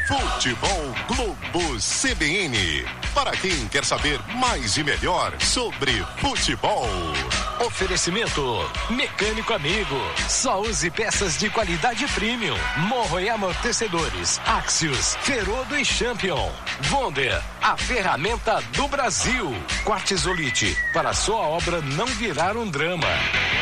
Futebol Globo CBN. Para quem quer saber mais e melhor sobre futebol. Oferecimento Mecânico Amigo. Só use peças de qualidade premium. Morro e amortecedores. Axios, Ferodo e Champion. Wonder, a ferramenta do Brasil. Quartzolite, para sua obra não virar um drama.